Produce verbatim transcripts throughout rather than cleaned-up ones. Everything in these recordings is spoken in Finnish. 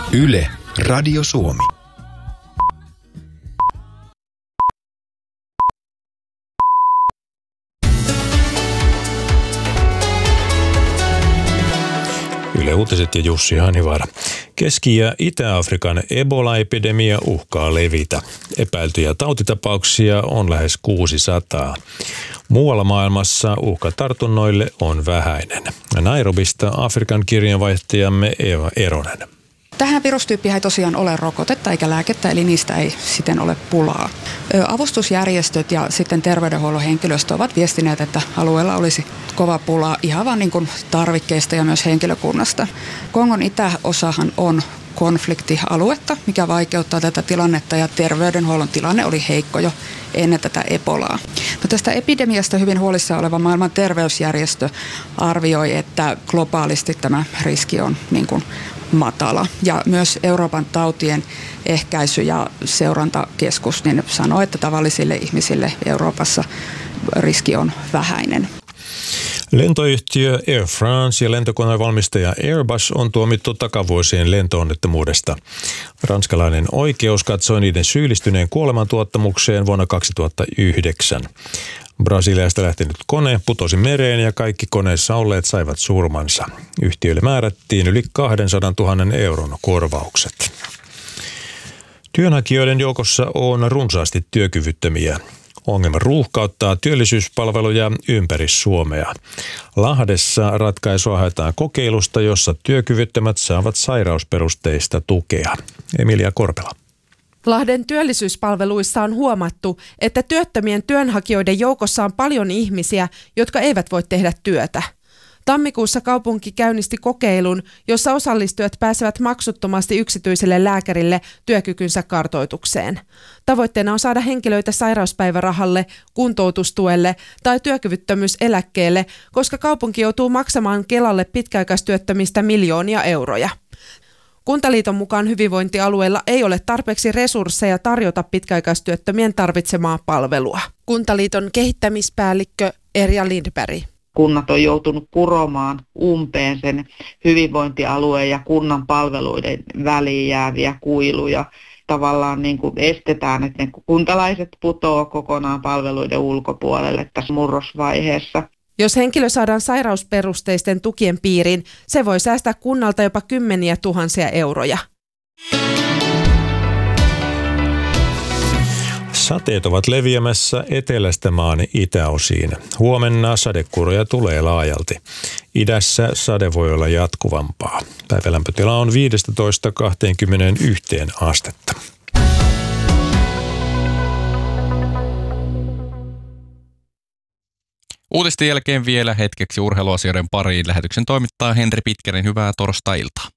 Yle, Radio Suomi. Yle Uutiset ja Jussi Hanivaara. Keski- ja Itä-Afrikan Ebola-epidemia uhkaa levitä. Epäiltyjä tautitapauksia on lähes kuusisataa. Muualla maailmassa uhka tartunnoille on vähäinen. Nairobista Afrikan kirjanvaihtajamme Eva Eronen. Tähän virustyyppiin ei tosiaan ole rokotetta eikä lääkettä, eli niistä ei siten ole pulaa. Avustusjärjestöt ja sitten terveydenhuollon henkilöstö ovat viestineet, että alueella olisi kova pula ihan vaan niin kuin tarvikkeista ja myös henkilökunnasta. Kongon itäosahan on konfliktialuetta, mikä vaikeuttaa tätä tilannetta, ja terveydenhuollon tilanne oli heikko jo ennen tätä Ebolaa. No, tästä epidemiasta hyvin huolissaan oleva maailman terveysjärjestö arvioi, että globaalisti tämä riski on niin kuin matala. Ja myös Euroopan tautien ehkäisy- ja seurantakeskus niin sanoo, että tavallisille ihmisille Euroopassa riski on vähäinen. Lentoyhtiö Air France ja lentokonevalmistaja Airbus on tuomittu takavuosien lentoonnettomuudesta. Ranskalainen oikeus katsoi niiden syyllistyneen kuolemantuottamukseen vuonna kaksituhattayhdeksän. Brasiliasta lähtenyt kone putosi mereen ja kaikki koneessa olleet saivat surmansa. Yhtiölle määrättiin yli kaksisataatuhatta euron korvaukset. Työnhakijoiden joukossa on runsaasti työkyvyttömiä. Ongelma ruuhkauttaa työllisyyspalveluja ympäri Suomea. Lahdessa ratkaisua haetaan kokeilusta, jossa työkyvyttömät saavat sairausperusteista tukea. Emilia Korpela. Lahden työllisyyspalveluissa on huomattu, että työttömien työnhakijoiden joukossa on paljon ihmisiä, jotka eivät voi tehdä työtä. Tammikuussa kaupunki käynnisti kokeilun, jossa osallistujat pääsevät maksuttomasti yksityiselle lääkärille työkykynsä kartoitukseen. Tavoitteena on saada henkilöitä sairauspäivärahalle, kuntoutustuelle tai työkyvyttömyyseläkkeelle, koska kaupunki joutuu maksamaan Kelalle pitkäaikaistyöttömistä miljoonia euroja. Kuntaliiton mukaan hyvinvointialueilla ei ole tarpeeksi resursseja tarjota pitkäaikaistyöttömien tarvitsemaa palvelua. Kuntaliiton kehittämispäällikkö Erja Lindberg. Kunnat on joutunut kuromaan umpeen sen hyvinvointialueen ja kunnan palveluiden väliin jääviä kuiluja. Tavallaan niin kuin estetään, että ne kuntalaiset putoaa kokonaan palveluiden ulkopuolelle tässä murrosvaiheessa. Jos henkilö saadaan sairausperusteisten tukien piiriin, se voi säästää kunnalta jopa kymmeniä tuhansia euroja. Sateet ovat leviämässä etelästä maan itäosiin. Huomenna sadekuuroja tulee laajalti. Idässä sade voi olla jatkuvampaa. Päivälämpötila on viisitoista kaksikymmentäyksi astetta. Uutisten jälkeen vielä hetkeksi urheiluasioiden pariin. Lähetyksen toimittaa Henri Pitkänen. Hyvää torstai-iltaa.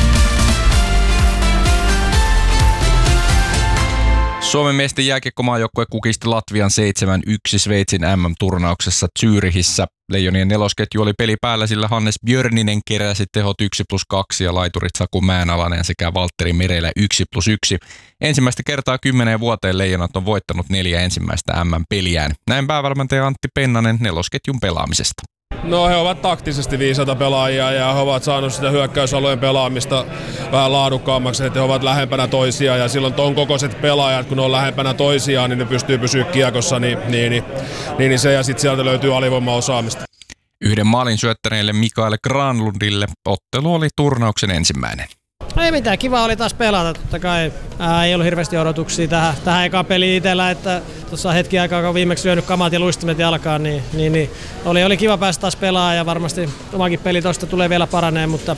Suomen miesten jääkiekkomaajoukkue kukisti Latvian seitsemän yksi Sveitsin M M-turnauksessa Zürichissä. Leijonien nelosketju oli peli päällä, sillä Hannes Björninen keräsi tehot yksi plus kaksi ja laiturit Saku Mäenalainen sekä Valtteri Merelä yksi plus yksi. Ensimmäistä kertaa kymmeneen vuoteen Leijonat on voittanut neljä ensimmäistä M M-peliään. Näin päävalmentaja Antti Pennanen nelosketjun pelaamisesta. No, he ovat taktisesti viisaita pelaajia ja he ovat saaneet sitä hyökkäysalueen pelaamista vähän laadukkaammaksi, että he ovat lähempänä toisiaan ja silloin ton kokoiset pelaajat, kun ne on lähempänä toisiaan, niin ne pystyy pysyä kiekossa, niin, niin, niin, niin se ja sitten sieltä löytyy alivoimaosaamista. Yhden maalin syöttäneelle Mikael Granlundille ottelu oli turnauksen ensimmäinen. Ei mitään, kiva oli taas pelata, totta kai ää, ei ollut hirveästi odotuksia tähän, tähän ekaan peliin itsellä, että tuossa hetki aikaa, kun viimeksi syönyt kamat ja luistimet jalkaan, niin, niin, niin oli, oli kiva päästä taas pelaamaan ja varmasti omakin peli tuosta tulee vielä paraneen, mutta